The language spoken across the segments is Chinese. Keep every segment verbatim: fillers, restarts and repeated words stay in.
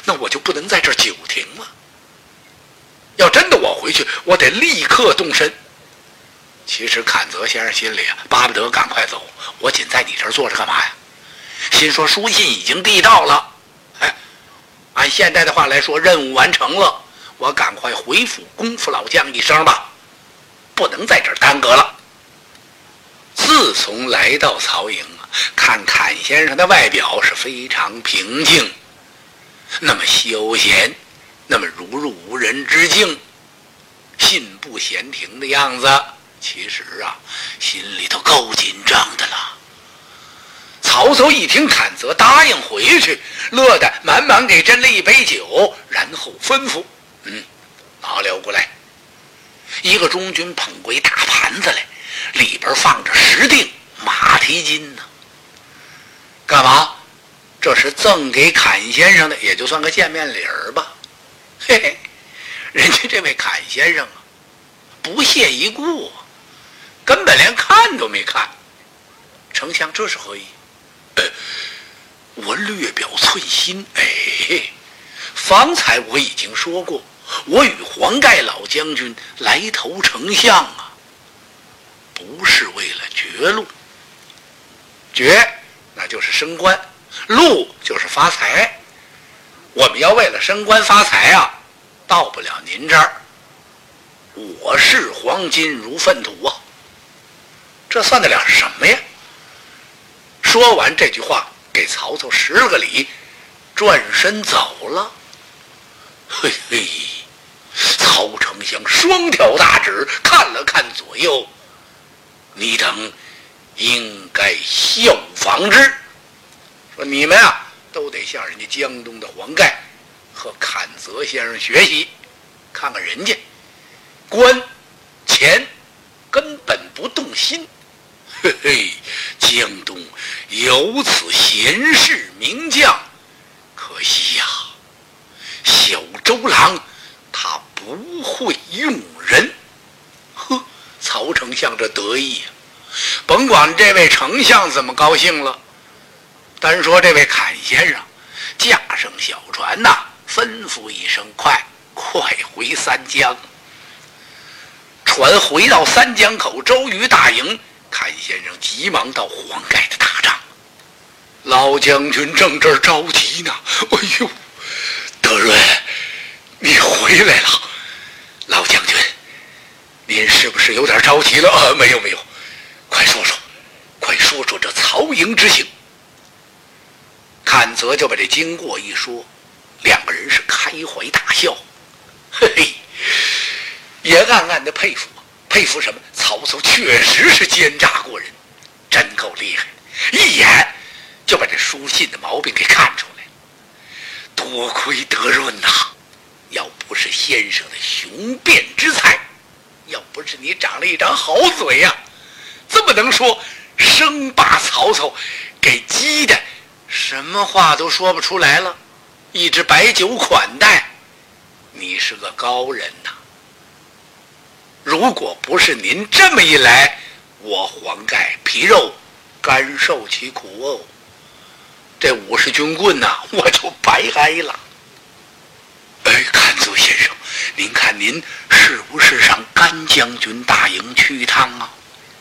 那我就不能在这儿久停了。要真的我回去，我得立刻动身。其实坎泽先生心里啊，巴不得赶快走，我仅在你这儿坐着干嘛呀？心说书信已经递到了，哎，按现代的话来说，任务完成了，我赶快回府功夫老将一声吧，不能在这儿耽搁了。自从来到曹营啊，看坎先生的外表是非常平静，那么休闲，那么如入无人之境，信步闲庭的样子，其实啊，心里头够紧张的了。曹操一听坎泽答应回去，乐得满满给斟了一杯酒，然后吩咐：“嗯，拿了过来。”一个中军捧过一大盘子来，里边放着十锭马蹄金呢。干嘛？这是赠给坎先生的，也就算个见面礼儿吧。嘿嘿，人家这位坎先生啊，不屑一顾，根本连看都没看。丞相，这是何意？呃，我略表寸心。哎，方才我已经说过，我与黄盖老将军来投丞相啊，不是为了爵禄，爵那就是升官，禄就是发财。我们要为了升官发财啊，到不了您这儿。我视黄金如粪土啊，这算得了什么呀？说完这句话，给曹操施了个礼，转身走了。嘿嘿，曹丞相双挑大指，看了看左右，你等应该效仿之。说你们啊，都得向人家江东的黄盖和坎泽先生学习，看看人家官钱根本不动心。嘿嘿，江东有此贤士名将，可惜呀、啊，小周郎他不会用人。呵，曹丞相这得意呀、啊，甭管这位丞相怎么高兴了，单说这位坎先生驾上小船呐、啊，吩咐一声快快回三江。船回到三江口周瑜大营，坎先生急忙到黄盖的大帐。老将军正这儿着急呢。哎呦，德润，你回来了。老将军，您是不是有点着急了？啊，没有没有，快说说，快说说这曹营之行。坎泽就把这经过一说，两个人是开怀大笑。嘿嘿，也暗暗的佩服，佩服什么？曹操确实是奸诈过人，真够厉害，一眼就把这书信的毛病给看出来。多亏德润呐、啊，要不是先生的雄辩之才，要不是你长了一张好嘴呀、啊，这么能说，生把曹操给激的什么话都说不出来了，一直摆酒款待。你是个高人呐、啊！如果不是您这么一来，我黄盖皮肉甘受其苦哦。这五十军棍呐、啊，我就白挨了。哎，坎泽先生，您看您是不是上甘将军大营去一趟啊？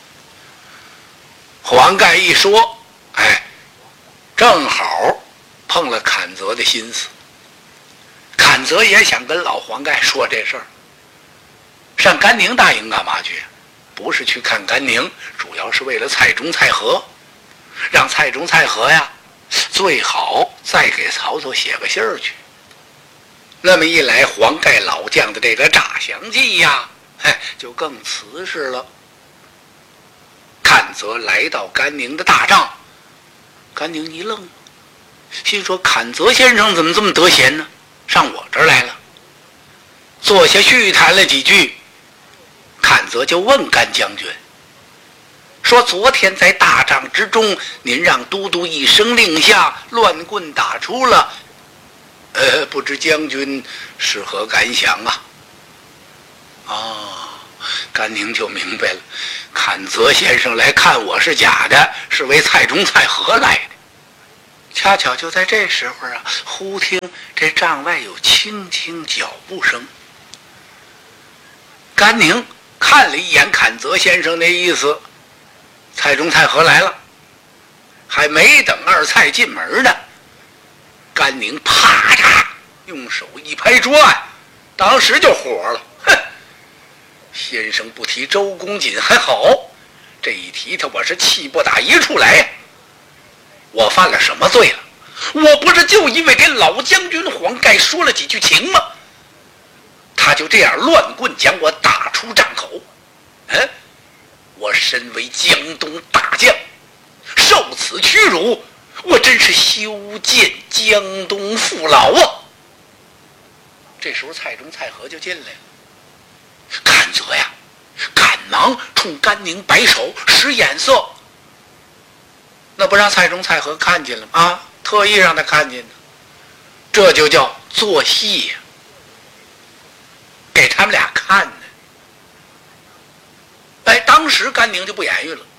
黄盖一说，哎，正好碰了坎泽的心思。坎泽也想跟老黄盖说这事儿。上甘宁大营干嘛去？不是去看甘宁，主要是为了蔡中、蔡和，让蔡中、蔡和呀，最好再给曹操写个信儿去。那么一来，黄盖老将的这个诈降计呀，哎，就更瓷实了。坎泽来到甘宁的大帐，甘宁一愣，心说：坎泽先生怎么这么得闲呢？上我这儿来了。坐下叙谈了几句，坎泽就问甘将军说：昨天在大帐之中，您让都督一声令下，乱棍打出了，呃，不知将军是何感想啊？哦，甘宁就明白了，坎泽先生来看我是假的，是为蔡中、蔡和来的。 恰巧就在这时候啊，忽听这帐外有轻轻脚步声。甘宁看了一眼阚泽先生那意思，蔡中蔡和来了。还没等二蔡进门呢，甘宁啪嚓用手一拍桌案，当时就火了。哼，先生不提周公瑾还好，这一提他我是气不打一处来呀。我犯了什么罪了？我不是就因为给老将军黄盖说了几句情吗？他就这样乱棍将我打出帐口。嗯，我身为江东大将，受此屈辱，我真是修建江东父老啊！这时候蔡中蔡和就进来了。阚泽呀，赶忙冲甘宁摆手使眼色，那不让蔡中蔡和看见了吗？啊，特意让他看见的，这就叫做戏呀，给他们俩看呢。哎，当时甘宁就不言语了。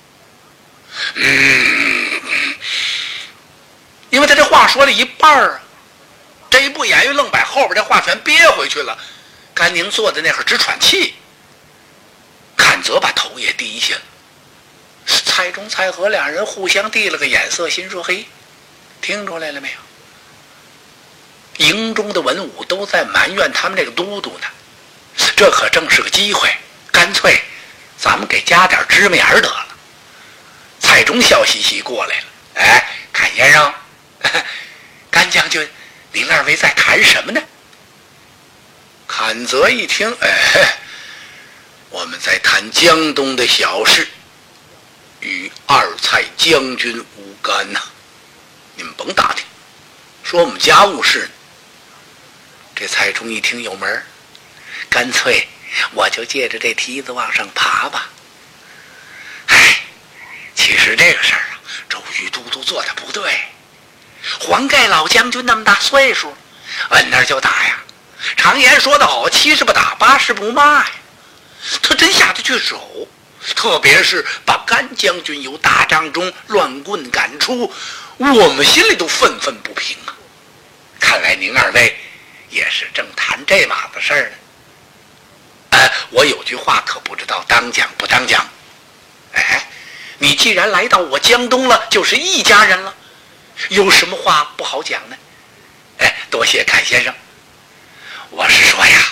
嗯，因为他这话说了一半啊，这一不言语愣把后边这话全憋回去了。甘宁坐在那会儿直喘气，阚泽把头也低下了。蔡中蔡和两人互相递了个眼色，心说：嘿，听出来了没有？营中的文武都在埋怨他们这个都督呢，这可正是个机会，干脆咱们给加点芝麻盐得了。蔡中笑嘻嘻过来了。哎，阚先生，甘将军，您二位在谈什么呢？阚泽一听，哎，我们在谈江东的小事，与二蔡将军无干呐、啊，你们甭打听，说我们家务事呢。这蔡中一听有门，干脆我就借着这梯子往上爬吧。哎，其实这个事儿啊，周瑜都督做的不对。黄盖老将军那么大岁数，摁那儿就打呀。常言说得好，七十不打，八十不骂呀。他真下得去手，特别是把甘将军由大帐中乱棍赶出，我们心里都愤愤不平啊。看来您二位也是正谈这码子事儿呢。呃，我有句话可不知道当讲不当讲。哎，你既然来到我江东了，就是一家人了，有什么话不好讲呢？哎，多谢阚先生。我是说呀，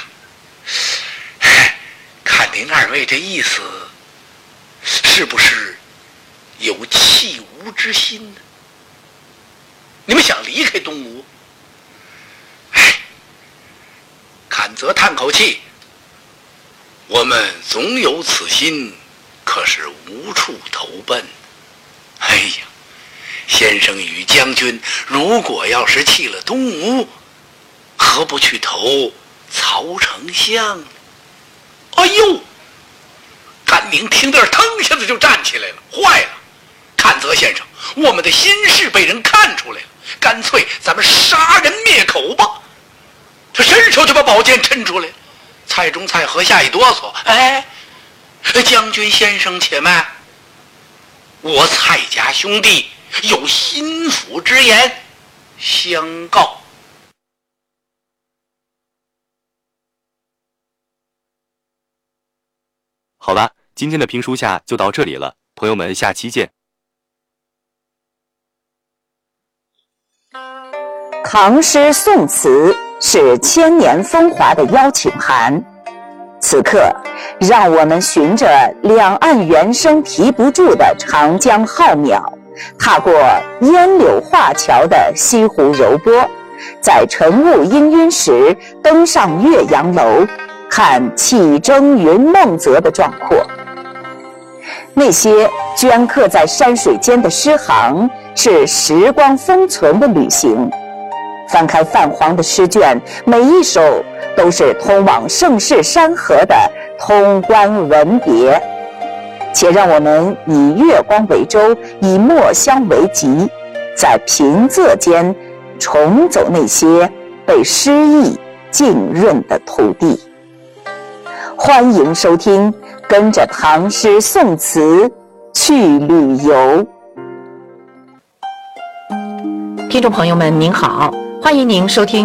看您二位这意思，是不是有弃吴之心呢？你们想离开东吴？哎，阚泽叹口气，我们总有此心，可是无处投奔。哎呀，先生与将军如果要是弃了东吴，何不去投曹丞相呢？哎呦！甘宁听到这，腾一下子就站起来了。坏了，阚泽先生，我们的心事被人看出来了，干脆咱们杀人灭口吧。他伸手就把宝剑抻出来。蔡中蔡和下一哆嗦，哎，将军先生且慢，我蔡家兄弟有心腹之言相告。 好了，今天的评书下就到这里了，朋友们，下期见。 唐诗宋词是千年风华的邀请函，此刻让我们循着两岸猿声啼不住的长江浩渺，踏过烟柳画桥的西湖柔波，在晨雾氤氲时登上岳阳楼，看气蒸云梦泽的壮阔。那些镌刻在山水间的诗行，是时光封存的旅行。翻开泛黄的诗卷，每一首都是通往盛世山河的通关文别。且让我们以月光为舟，以墨香为笈，在平仄间重走那些被诗意浸润的土地。欢迎收听，跟着唐诗宋词去旅游。 听众朋友们您好，欢迎您收听